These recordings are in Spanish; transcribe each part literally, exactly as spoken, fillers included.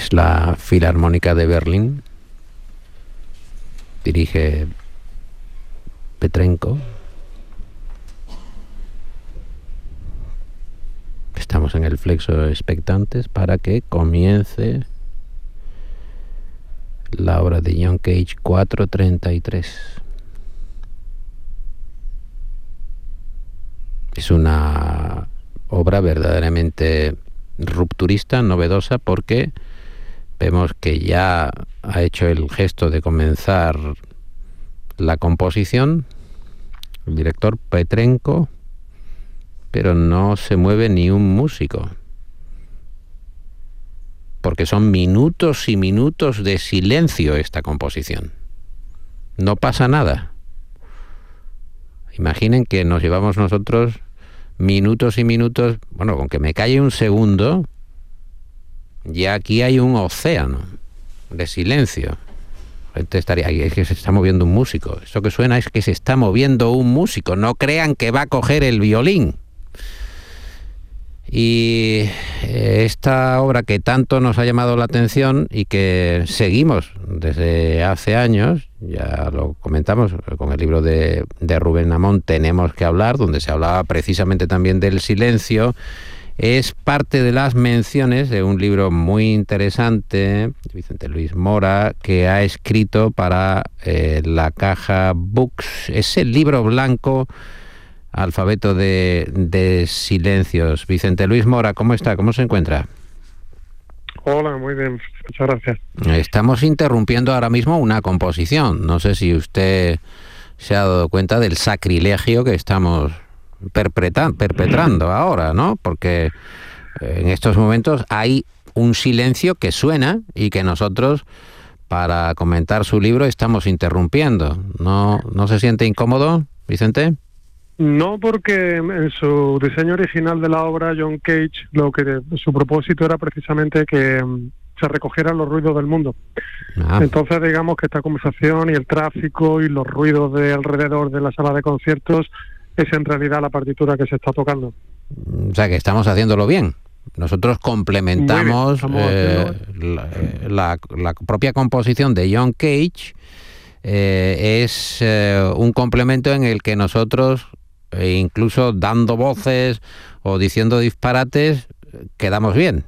es la Filarmónica de Berlín. Dirige Petrenko. Estamos en el flexo expectantes para que comience la obra de John Cage cuatrocientos treinta y tres. Es una obra verdaderamente rupturista, novedosa, porque vemos que ya ha hecho el gesto de comenzar la composición el director Petrenko, pero no se mueve ni un músico, porque son minutos y minutos de silencio esta composición. No pasa nada. Imaginen que nos llevamos nosotros minutos y minutos, bueno, con que me calle un segundo, ya aquí hay un océano de silencio. Gente estaría, es que se está moviendo un músico. Eso que suena es que se está moviendo un músico. No crean que va a coger el violín. Y esta obra que tanto nos ha llamado la atención y que seguimos desde hace años, ya lo comentamos con el libro de, de Rubén Amón, Tenemos que hablar, donde se hablaba precisamente también del silencio, es parte de las menciones de un libro muy interesante de Vicente Luis Mora, que ha escrito para eh, la Caja Books. Es el libro blanco Alfabeto de, de silencios. Vicente Luis Mora, ¿cómo está? ¿Cómo se encuentra? Hola, muy bien, muchas gracias. Estamos interrumpiendo ahora mismo una composición. No sé si usted se ha dado cuenta del sacrilegio que estamos perpetrando, perpetrando ahora, ¿no? Porque en estos momentos hay un silencio que suena y que nosotros, para comentar su libro, estamos interrumpiendo. ¿No, no se siente incómodo, Vicente? No, porque en su diseño original de la obra, John Cage, lo que su propósito era precisamente que um, se recogieran los ruidos del mundo. Ah. Entonces, digamos que esta conversación y el tráfico y los ruidos de alrededor de la sala de conciertos es en realidad la partitura que se está tocando. O sea, que estamos haciéndolo bien. Nosotros complementamos bien, eh, la, la, la propia composición de John Cage. Eh, es eh, un complemento en el que nosotros, e incluso dando voces o diciendo disparates, quedamos bien.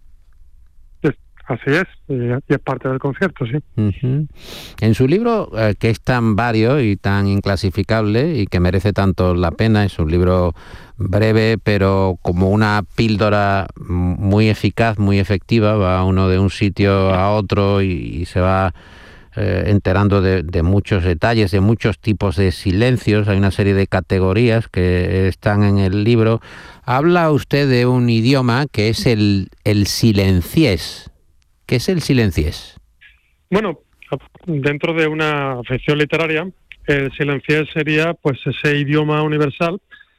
Es, así es, y es parte del concierto, sí. Uh-huh. En su libro, eh, que es tan vario y tan inclasificable y que merece tanto la pena, es un libro breve, pero como una píldora muy eficaz, muy efectiva, va uno de un sitio a otro y, y se va Eh, enterando de, de muchos detalles, de muchos tipos de silencios. Hay una serie de categorías que están en el libro. Habla usted de un idioma que es el, el silenciés. ¿Qué es el silenciés? Bueno, dentro de una afección literaria, el silenciés sería pues ese idioma universal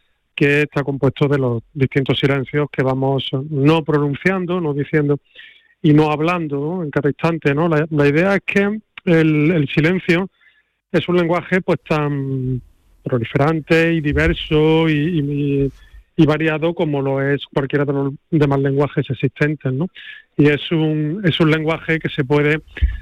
que está compuesto de los distintos silencios que vamos no pronunciando, no diciendo y no hablando, ¿no?, en cada instante, ¿no? La, la idea es que El, el silencio es un lenguaje pues tan proliferante y diverso y, y, y variado como lo es cualquiera de los demás lenguajes existentes, ¿no? Y es un es un lenguaje que se puede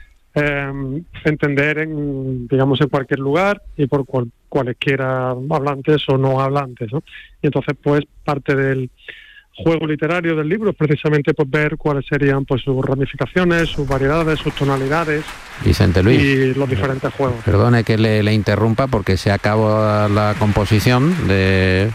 eh, entender en, digamos, en cualquier lugar y por cual, cualesquiera hablantes o no hablantes, ¿no? Y entonces pues parte del juego literario del libro es precisamente pues ver cuáles serían pues sus ramificaciones, sus variedades, sus tonalidades. Vicente Luis, y los diferentes juegos. Perdone que le, le interrumpa porque se acabó la composición de,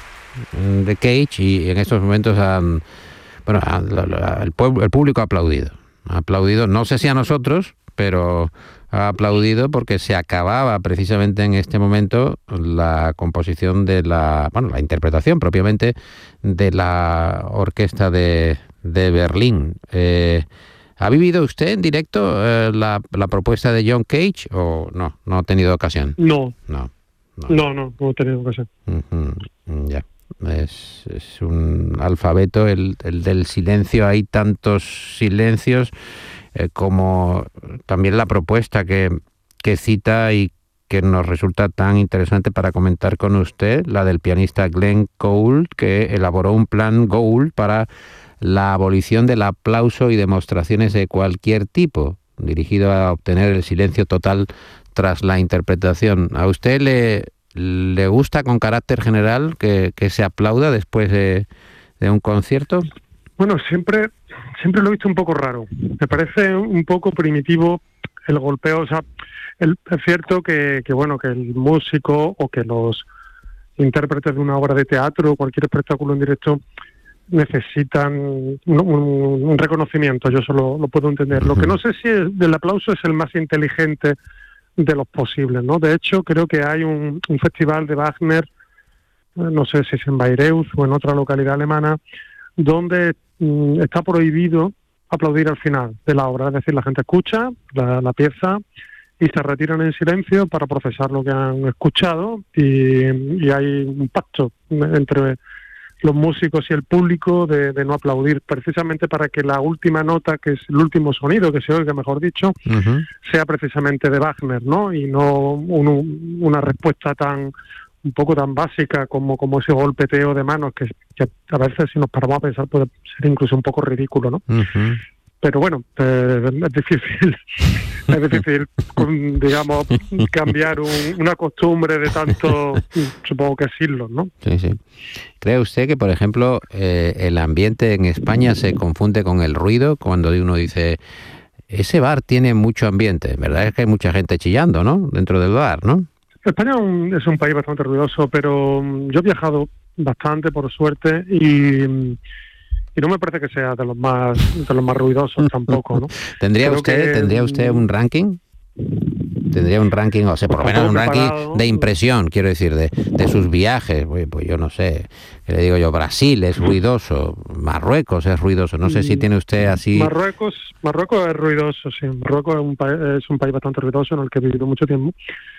de Cage y en estos momentos han, bueno, han, la, la, el, pueblo, el público ha aplaudido. Ha aplaudido, no sé si a nosotros, pero ha aplaudido porque se acababa precisamente en este momento la composición de la, bueno, la interpretación propiamente de la orquesta de, de Berlín. Eh, ¿Ha vivido usted en directo eh, la, la propuesta de John Cage o no? ¿No ha tenido ocasión? No. No, no, no, no, no he tenido ocasión. Uh-huh. Ya. Es, es un alfabeto, el, el del silencio. Hay tantos silencios eh, como también la propuesta que, que cita y que nos resulta tan interesante para comentar con usted, la del pianista Glenn Gould, que elaboró un plan Gould para la abolición del aplauso y demostraciones de cualquier tipo, dirigido a obtener el silencio total tras la interpretación. ¿A usted le, le gusta con carácter general que, que se aplauda después de, de un concierto? Bueno, siempre, siempre lo he visto un poco raro. Me parece un poco primitivo el golpeo. O sea, el, es cierto que, que, bueno, que el músico o que los intérpretes de una obra de teatro o cualquier espectáculo en directo necesitan un, un, un reconocimiento. Yo eso lo, lo puedo entender. Uh-huh. Lo que no sé si el, el aplauso es el más inteligente de los posibles, ¿no? De hecho, creo que hay un, un festival de Wagner, no sé si es en Bayreuth o en otra localidad alemana, donde mm, está prohibido aplaudir al final de la obra. Es decir, la gente escucha la, la pieza y se retiran en silencio para procesar lo que han escuchado, y, y hay un pacto entre los músicos y el público de, de no aplaudir, precisamente para que la última nota, que es el último sonido que se oiga, mejor dicho, uh-huh. sea precisamente de Wagner, ¿no? Y no un, una respuesta tan un poco tan básica como, como ese golpeteo de manos que, que a veces, si nos paramos a pensar, puede ser incluso un poco ridículo, ¿no? Uh-huh. Pero bueno, eh, es difícil, es difícil, digamos, cambiar un, una costumbre de tanto, supongo que siglos, ¿no? Sí, sí. ¿Cree usted que, por ejemplo, eh, el ambiente en España se confunde con el ruido cuando uno dice, ese bar tiene mucho ambiente? ¿Verdad? Es que hay mucha gente chillando, ¿no? Dentro del bar, ¿no? España es un país bastante ruidoso, pero yo he viajado bastante, por suerte, y... Y no me parece que sea de los más de los más ruidosos tampoco, ¿no? ¿Tendría Creo usted que, tendría usted un ranking? ¿Tendría un ranking, o sea, por lo menos un ranking de impresión, quiero decir, de, de sus viajes? Pues, pues yo no sé, ¿qué le digo yo? Brasil es ruidoso, Marruecos es ruidoso, no sé si tiene usted así... Marruecos Marruecos es ruidoso, sí. Marruecos es un, país, es un país bastante ruidoso en el que he vivido mucho tiempo,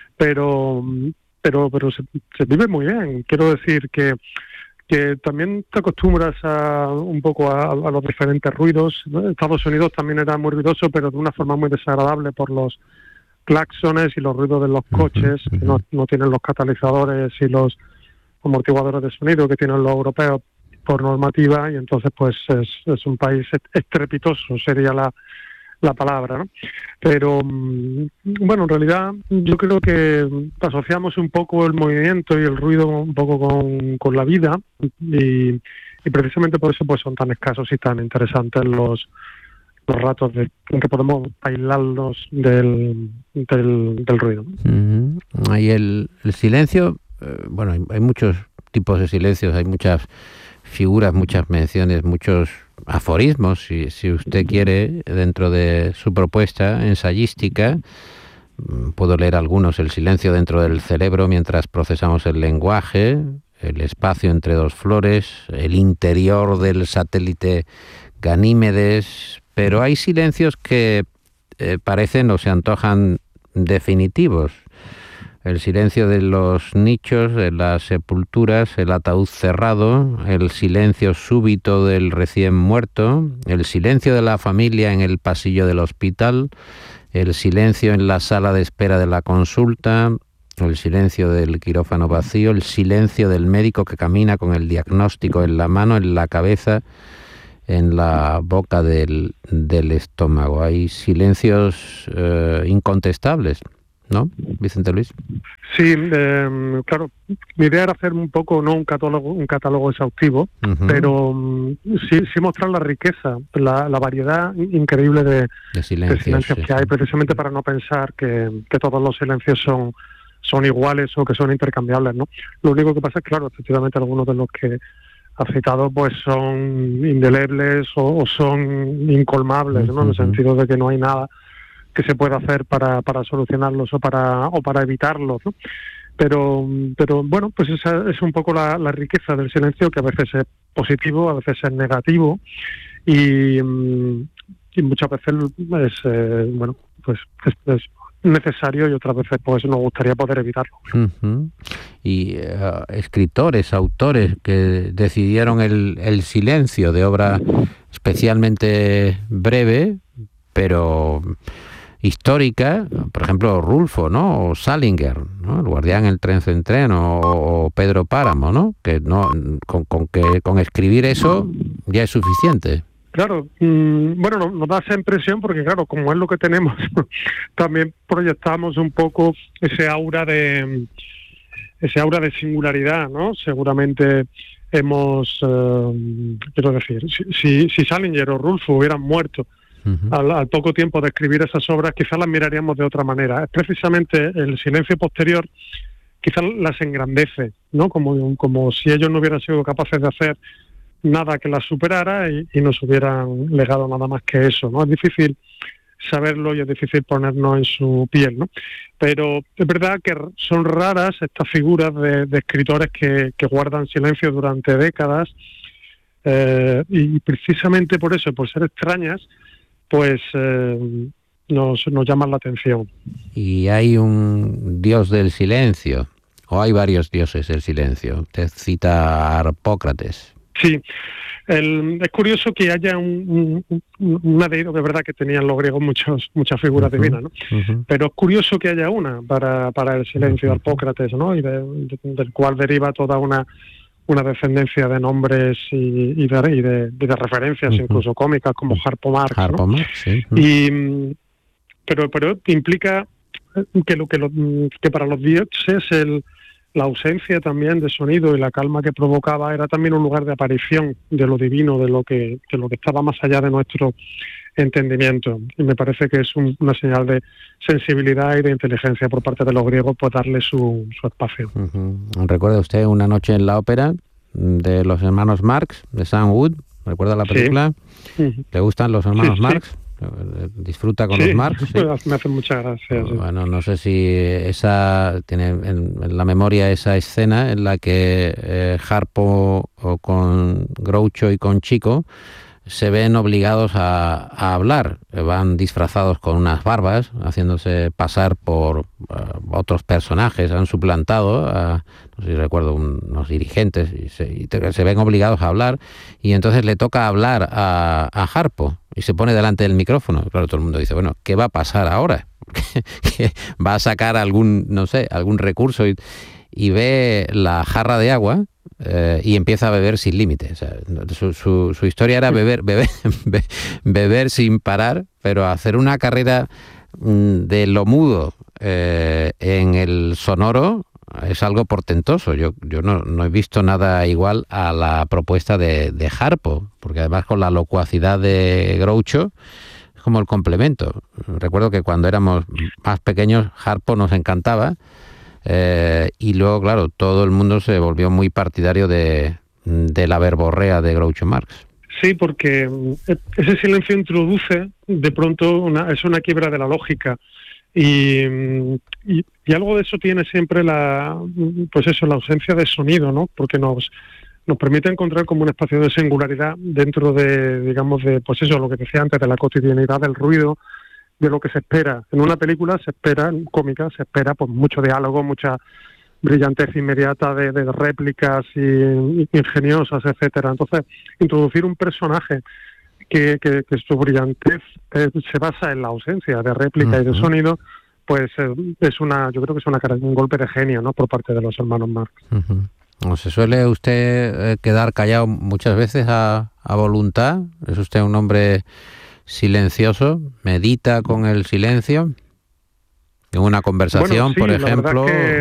pero, pero, pero se, se vive muy bien. Quiero decir que... que también te acostumbras a un poco a, a los diferentes ruidos, ¿no? Estados Unidos también era muy ruidoso, pero de una forma muy desagradable por los claxones y los ruidos de los coches, uh-huh, uh-huh. que no, no tienen los catalizadores y los amortiguadores de sonido que tienen los europeos por normativa, y entonces pues es, es un país estrepitoso, sería la, la palabra, ¿no? Pero bueno, en realidad yo creo que asociamos un poco el movimiento y el ruido un poco con, con la vida, y, y precisamente por eso pues son tan escasos y tan interesantes los los ratos de, en que podemos aislarnos del, del, del ruido. Uh-huh. Y el, el silencio, eh, bueno, hay, hay muchos tipos de silencios, hay muchas figuras, muchas menciones, muchos aforismos, si, si usted quiere, dentro de su propuesta ensayística. Puedo leer algunos: el silencio dentro del cerebro mientras procesamos el lenguaje, el espacio entre dos flores, el interior del satélite Ganímedes. Pero hay silencios que eh, parecen o se antojan definitivos. El silencio de los nichos, de las sepulturas, el ataúd cerrado, el silencio súbito del recién muerto, el silencio de la familia en el pasillo del hospital, el silencio en la sala de espera de la consulta, el silencio del quirófano vacío, el silencio del médico que camina con el diagnóstico en la mano, en la cabeza, en la boca del, del estómago. Hay silencios eh, incontestables, ¿no, Vicente Luis? Sí, eh, claro. Mi idea era hacer un poco, no un catálogo, un catálogo exhaustivo, uh-huh. pero um, sí, sí mostrar la riqueza, la, la variedad increíble de, de silencios, de silencios sí, que hay, precisamente para no pensar que, que todos los silencios son, son iguales o que son intercambiables, ¿no? Lo único que pasa es que, claro, efectivamente algunos de los que ha citado pues son indelebles o, o son incolmables, ¿no? Uh-huh. En el sentido de que no hay nada que se pueda hacer para, para solucionarlos o para o para evitarlos, ¿no? Pero pero bueno, pues esa es un poco la, la riqueza del silencio, que a veces es positivo, a veces es negativo, y, y muchas veces es eh, bueno, pues es, es necesario, y otras veces pues nos gustaría poder evitarlo. Uh-huh. Y uh, escritores, autores que decidieron el, el silencio de obra especialmente breve, pero histórica, por ejemplo Rulfo, ¿no? O Salinger, ¿no? El guardián el tren en tren, o, o Pedro Páramo, ¿no? Que no con, con que con escribir eso ya es suficiente. Claro, mmm, bueno, nos, nos da esa impresión porque, claro, como es lo que tenemos, también proyectamos un poco ese aura de ese aura de singularidad, ¿no? Seguramente hemos, eh, quiero decir, si, si, si Salinger o Rulfo hubieran muerto uh-huh. al, al poco tiempo de escribir esas obras, quizás las miraríamos de otra manera. Es precisamente el silencio posterior, quizás las engrandece, ¿no? Como, como si ellos no hubieran sido capaces de hacer nada que las superara y, y nos hubieran legado nada más que eso, ¿no? Es difícil saberlo y es difícil ponernos en su piel, ¿no? Pero es verdad que son raras estas figuras de, de escritores que, que guardan silencio durante décadas, eh, y precisamente por eso, por ser extrañas, pues eh, nos, nos llaman la atención. ¿Y hay un dios del silencio? ¿O hay varios dioses del silencio? Usted cita a Harpócrates. Sí, el, es curioso que haya un, un, una deidad, de verdad que tenían los griegos muchos, muchas figuras uh-huh, divinas, ¿no? Uh-huh. Pero es curioso que haya una para, para el silencio uh-huh. de Harpócrates, ¿no? Y de, de, del cual deriva toda una, una descendencia de nombres y, y, de, y, de, y de referencias uh-huh. incluso cómicas como Harpo Marx, Harpo ¿no? Marx, sí. Uh-huh. Y, pero, pero implica que, lo, que, lo, que para los dioses el la ausencia también de sonido y la calma que provocaba era también un lugar de aparición de lo divino, de lo que, de lo que estaba más allá de nuestro entendimiento. Y me parece que es un, una señal de sensibilidad y de inteligencia por parte de los griegos, pues darle su, su espacio. Uh-huh. ¿Recuerda usted Una noche en la ópera de los hermanos Marx, de Sam Wood? ¿Recuerda la película? Sí. Uh-huh. ¿Le gustan los hermanos sí, Marx? Sí. ¿Disfruta con sí, los Marx? Sí, me hace muchas gracias. Sí. Bueno, no sé si esa tiene en, en la memoria esa escena en la que eh, Harpo o con Groucho y con Chico se ven obligados a, a hablar. Van disfrazados con unas barbas, haciéndose pasar por uh, otros personajes, han suplantado a, no sé si recuerdo, un, unos dirigentes, y se, y te, se ven obligados a hablar, y entonces le toca hablar a, a Harpo, y se pone delante del micrófono. Claro, todo el mundo dice, bueno, ¿qué va a pasar ahora? ¿Que va a sacar algún, no sé, algún recurso? Y, y ve la jarra de agua, Eh, y empieza a beber sin límite. O sea, su, su, su historia era beber, beber, be, beber sin parar, pero hacer una carrera mm, de lo mudo eh, en el sonoro es algo portentoso. Yo, yo no, no he visto nada igual a la propuesta de, de Harpo, porque además con la locuacidad de Groucho es como el complemento. Recuerdo que cuando éramos más pequeños Harpo nos encantaba. Eh, y luego, claro, todo el mundo se volvió muy partidario de, de la verborrea de Groucho Marx. Sí, porque ese silencio introduce de pronto una, es una quiebra de la lógica y, y, y algo de eso tiene siempre la, pues eso, la ausencia de sonido, ¿no? Porque nos nos permite encontrar como un espacio de singularidad dentro de, digamos, de, pues eso, lo que decía antes, de la cotidianidad del ruido, de lo que se espera. En una película se espera, en cómica, se espera pues mucho diálogo, mucha brillantez inmediata de, de réplicas y, y ingeniosas, etcétera. Entonces, introducir un personaje que, que, que su brillantez eh, se basa en la ausencia de réplica uh-huh. y de sonido, pues eh, es una, yo creo que es una, un golpe de genio, ¿no?, por parte de los hermanos Marx. Uh-huh. ¿Se suele usted quedar callado muchas veces a, a voluntad? ¿Es usted un hombre silencioso? ¿Medita con el silencio? En una conversación, bueno, sí, por ejemplo. Que,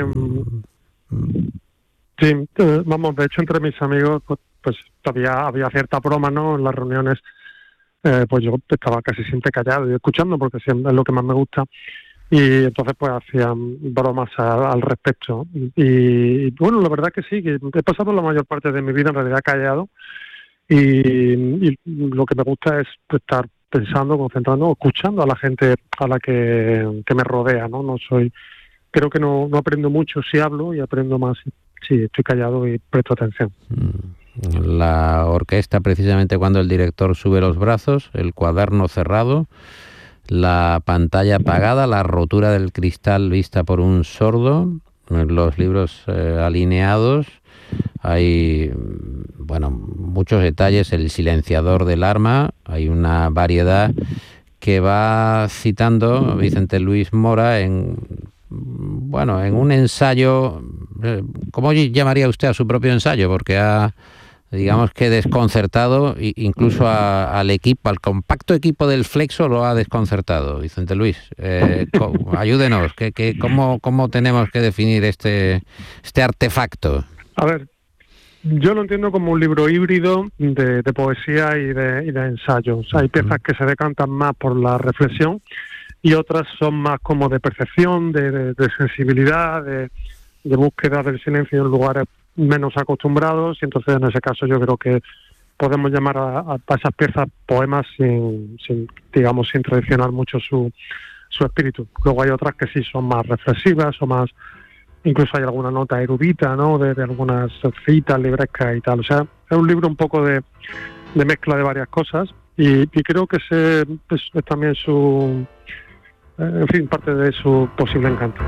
sí, vamos, de hecho entre mis amigos pues, pues todavía había cierta broma, ¿no? En las reuniones, eh, pues yo estaba casi siempre callado y escuchando, porque siempre es lo que más me gusta. Y entonces pues hacían bromas a, al respecto. Y, y bueno, la verdad que sí, que he pasado la mayor parte de mi vida en realidad callado. Y, y lo que me gusta es estar pensando, concentrando, escuchando a la gente a la que, que me rodea, ¿no? No soy, creo que no, no aprendo mucho si hablo, y aprendo más si estoy callado y presto atención. La orquesta, precisamente cuando el director sube los brazos, el cuaderno cerrado, la pantalla apagada, la rotura del cristal vista por un sordo, los libros eh, alineados. Hay, bueno, muchos detalles, el silenciador del arma, hay una variedad que va citando Vicente Luis Mora en, bueno, en un ensayo. ¿Cómo llamaría usted a su propio ensayo? Porque ha, digamos que desconcertado incluso a, al equipo, al compacto equipo del Flexo lo ha desconcertado, Vicente Luis. Eh, ayúdenos, ¿qué, qué, cómo, ¿cómo tenemos que definir este, este artefacto? A ver, yo lo entiendo como un libro híbrido de, de poesía y de, y de ensayos. Hay piezas que se decantan más por la reflexión y otras son más como de percepción, de, de, de sensibilidad, de, de búsqueda del silencio en lugares menos acostumbrados, y entonces en ese caso yo creo que podemos llamar a, a esas piezas poemas sin, sin, digamos, sin traicionar mucho su, su espíritu. Luego hay otras que sí son más reflexivas o más, incluso hay alguna nota erudita, ¿no?, de, de algunas citas librescas y tal. O sea, es un libro un poco de, de mezcla de varias cosas, y, y creo que ese es, es también su, en fin, parte de su posible encanto.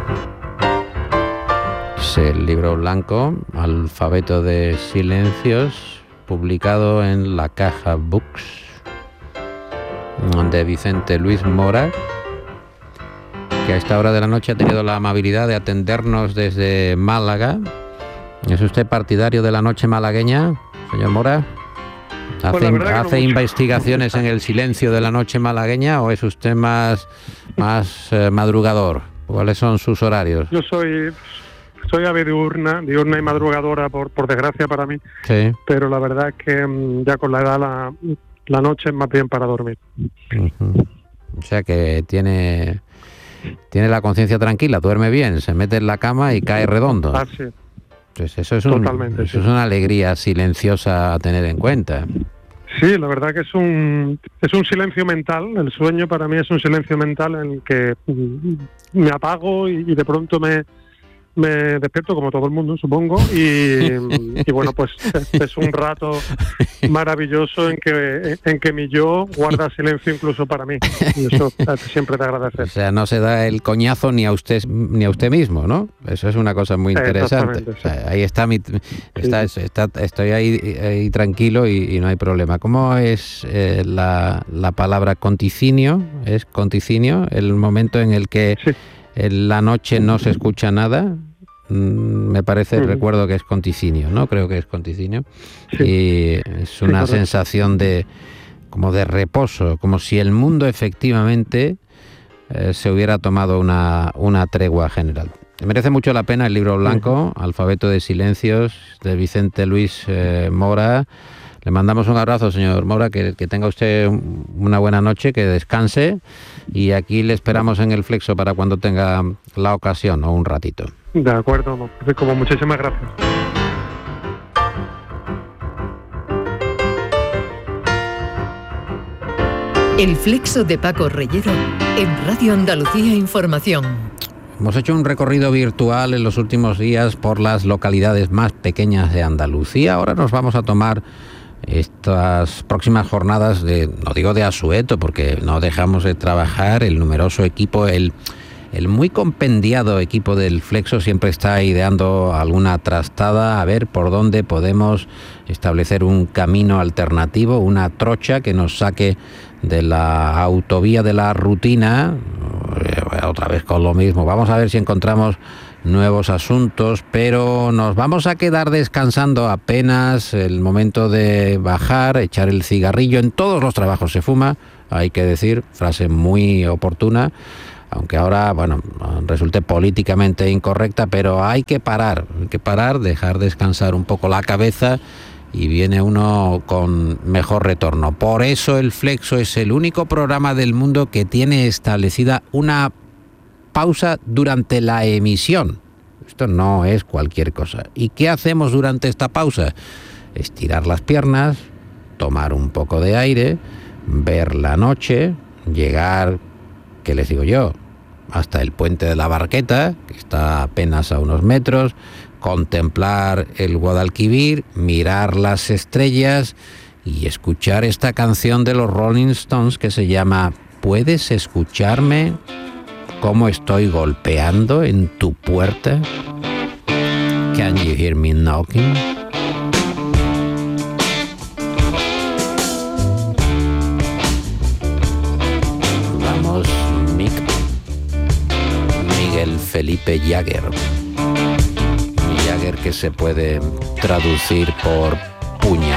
Es el libro blanco, Alfabeto de Silencios, publicado en La Caja Books, de Vicente Luis Mora, que a esta hora de la noche ha tenido la amabilidad de atendernos desde Málaga. ¿Es usted partidario de la noche malagueña, señor Mora? ¿Hace, pues ¿hace no investigaciones en el silencio de la noche malagueña o es usted más, más eh, madrugador? ¿Cuáles son sus horarios? Yo soy... Soy ave diurna, diurna y madrugadora, por, por desgracia para mí, sí. Pero la verdad es que ya con la edad la, la noche es más bien para dormir. Uh-huh. O sea que tiene, tiene la conciencia tranquila, duerme bien, se mete en la cama y cae redondo. Ah, sí. Pues eso es, un, Totalmente, eso sí. es una alegría silenciosa a tener en cuenta. Sí, la verdad que es un es un silencio mental. El sueño para mí es un silencio mental en el que me apago y, y de pronto me... me despierto como todo el mundo, supongo, y, y bueno, pues es, es un rato maravilloso en que en que mi yo guarda silencio incluso para mí, y eso siempre te agradece. O sea, no se da el coñazo ni a usted ni a usted mismo, ¿no? Eso es una cosa muy interesante. O sea, ahí está mi está, sí. está, estoy ahí, ahí tranquilo y, y no hay problema. ¿Cómo es eh, la, la palabra conticinio? ¿Es conticinio el momento en el que sí. en la noche no se escucha nada? Me parece, uh-huh. recuerdo que es conticinio, ¿no? Creo que es conticinio. Sí. Y es una sí, sensación de como de reposo, como si el mundo efectivamente eh, se hubiera tomado una, una tregua general. Merece mucho la pena el libro blanco, uh-huh. Alfabeto de Silencios, de Vicente Luis eh, Mora. Le mandamos un abrazo, señor Mora, que, que tenga usted una buena noche, que descanse, y aquí le esperamos en el Flexo para cuando tenga la ocasión o un ratito. De acuerdo, como muchísimas gracias. El Flexo de Paco Reyero en Radio Andalucía Información. Hemos hecho un recorrido virtual en los últimos días por las localidades más pequeñas de Andalucía. Ahora nos vamos a tomar estas próximas jornadas de, no digo de asueto, porque no dejamos de trabajar, el numeroso equipo, el, el muy compendiado equipo del Flexo siempre está ideando alguna trastada a ver por dónde podemos establecer un camino alternativo, una trocha que nos saque de la autovía de la rutina, otra vez con lo mismo. Vamos a ver si encontramos nuevos asuntos, pero nos vamos a quedar descansando apenas el momento de bajar, echar el cigarrillo. En todos los trabajos se fuma, hay que decir, frase muy oportuna, aunque ahora, bueno, resulte políticamente incorrecta, pero hay que parar, hay que parar, dejar descansar un poco la cabeza y viene uno con mejor retorno. Por eso el Flexo es el único programa del mundo que tiene establecida una pausa durante la emisión. Esto no es cualquier cosa. ¿Y qué hacemos durante esta pausa? Estirar las piernas, tomar un poco de aire, ver la noche, llegar, ¿qué les digo yo?, hasta el puente de la Barqueta, que está apenas a unos metros, contemplar el Guadalquivir, mirar las estrellas y escuchar esta canción de los Rolling Stones que se llama ¿Puedes escucharme cómo estoy golpeando en tu puerta? Can you hear me knocking? Felipe Jagger. Jagger, que se puede traducir por puñal.